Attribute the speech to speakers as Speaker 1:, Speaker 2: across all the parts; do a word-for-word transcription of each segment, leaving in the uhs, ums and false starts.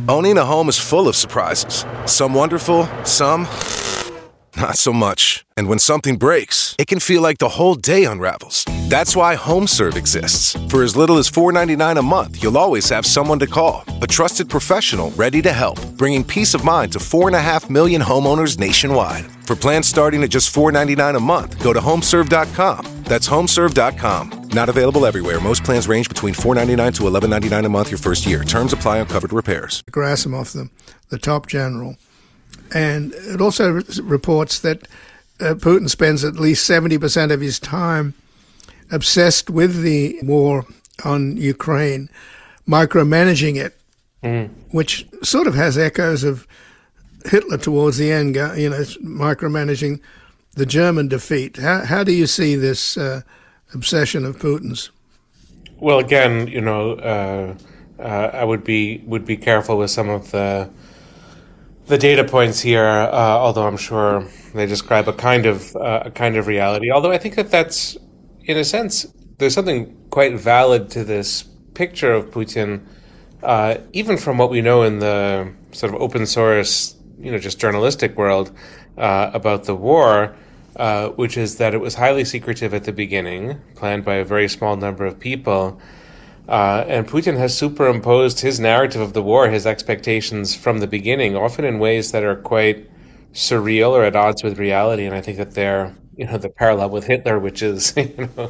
Speaker 1: Owning a home is full of surprises. Some wonderful, some not so much. And when something breaks, it can feel like the whole day unravels. That's why HomeServe exists. For as little as four dollars and ninety-nine cents a month, you'll always have someone to call. A trusted professional ready to help, bringing peace of mind to four point five million homeowners nationwide. For plans starting at just four dollars and ninety-nine cents a month, go to homeserve dot com. That's homeserve dot com. Not available everywhere. Most plans range between four dollars and ninety-nine cents to eleven dollars and ninety-nine cents a month your first year. Terms apply on covered repairs.
Speaker 2: Gerasimov, the, the top general. And it also re- reports that uh, Putin spends at least seventy percent of his time obsessed with the war on Ukraine, micromanaging it, mm. which sort of has echoes of Hitler towards the end, you know, micromanaging the German defeat. How, how do you see this uh, obsession of Putin's?
Speaker 3: Well, again, you know, uh, uh, I would be would be careful with some of the the data points here, uh, although I'm sure they describe a kind of uh, a kind of reality. Although I think that that's, in a sense, there's something quite valid to this picture of Putin, uh, even from what we know in the sort of open source, you know, just journalistic world uh, about the war, uh, which is that it was highly secretive at the beginning, planned by a very small number of people. Uh, and Putin has superimposed his narrative of the war, his expectations from the beginning, often in ways that are quite surreal or at odds with reality. And I think that they're, you know, the parallel with Hitler, which is, you know,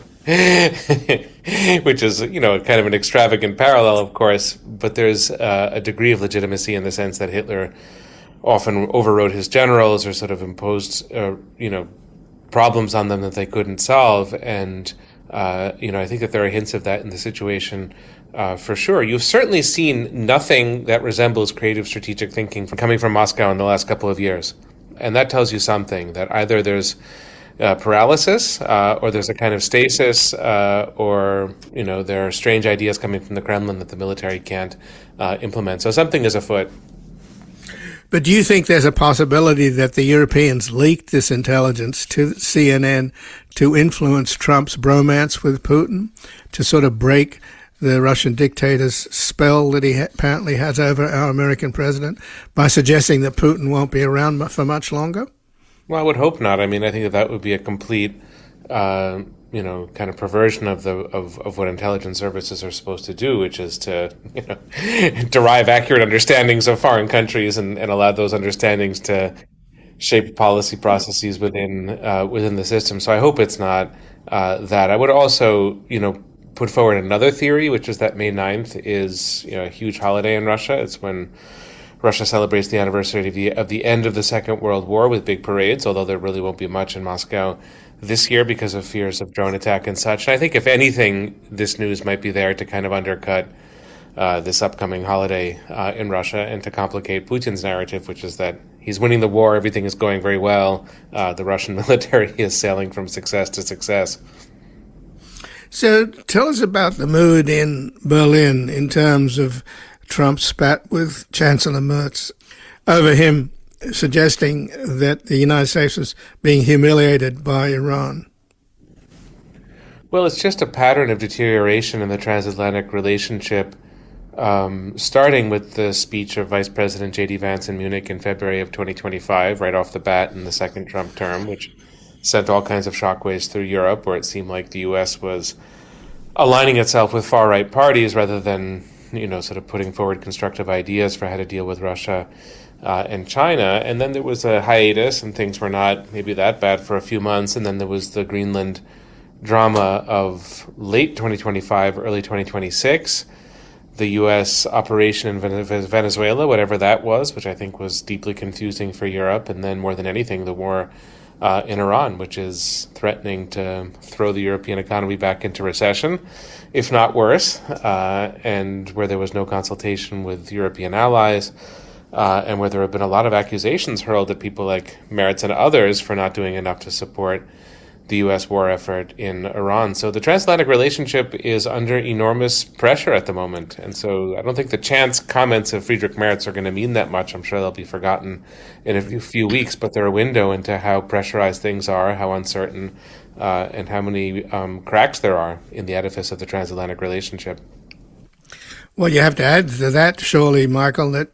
Speaker 3: which is, you know, kind of an extravagant parallel, of course. But there's uh, a degree of legitimacy in the sense that Hitler often overrode his generals or sort of imposed, uh, you know, problems on them that they couldn't solve. And Uh, you know, I think that there are hints of that in the situation, uh, for sure. You've certainly seen nothing that resembles creative strategic thinking from coming from Moscow in the last couple of years. And that tells you something, that either there's uh, paralysis, uh, or there's a kind of stasis, uh, or, you know, there are strange ideas coming from the Kremlin that the military can't uh, implement. So something is afoot.
Speaker 2: But do you think there's a possibility that the Europeans leaked this intelligence to C N N to influence Trump's bromance with Putin, to sort of break the Russian dictator's spell that he ha- apparently has over our American president by suggesting that Putin won't be around for much longer?
Speaker 3: Well, I would hope not. I mean, I think that that would be a complete, uh, you know, kind of perversion of the of, of what intelligence services are supposed to do, which is to, you know, derive accurate understandings of foreign countries and, and allow those understandings to shape policy processes within uh, within the system. So I hope it's not uh, that. I would also, you know, put forward another theory, which is that May ninth is, you know, a huge holiday in Russia. It's when Russia celebrates the anniversary of the, of the end of the Second World War with big parades, although there really won't be much in Moscow this year because of fears of drone attack and such. And I think, if anything, this news might be there to kind of undercut uh, this upcoming holiday uh, in Russia and to complicate Putin's narrative, which is that he's winning the war, everything is going very well, uh, the Russian military is sailing from success to success.
Speaker 2: So tell us about the mood in Berlin in terms of Trump's spat with Chancellor Merz over him suggesting that the United States was being humiliated by Iran.
Speaker 3: Well, it's just a pattern of deterioration in the transatlantic relationship, um, starting with the speech of Vice President J D Vance in Munich in February of twenty twenty-five, right off the bat in the second Trump term, which sent all kinds of shockwaves through Europe, where it seemed like the U S was aligning itself with far-right parties rather than, you know, sort of putting forward constructive ideas for how to deal with Russia uh, and China. And then there was a hiatus, and things were not maybe that bad for a few months. And then there was the Greenland drama of late twenty twenty-five, early twenty twenty-six, the U S operation in Venezuela, whatever that was, which I think was deeply confusing for Europe. And then more than anything, the war uh, in Iran, which is threatening to throw the European economy back into recession, if not worse, uh, and where there was no consultation with European allies, uh, and where there have been a lot of accusations hurled at people like Meretz and others for not doing enough to support the U S war effort in Iran. So the transatlantic relationship is under enormous pressure at the moment. And so I don't think the chance comments of Friedrich Merz are going to mean that much. I'm sure they'll be forgotten in a few weeks, but they're a window into how pressurized things are, how uncertain, uh, and how many um, cracks there are in the edifice of the transatlantic relationship.
Speaker 2: Well, you have to add to that, surely, Michael, that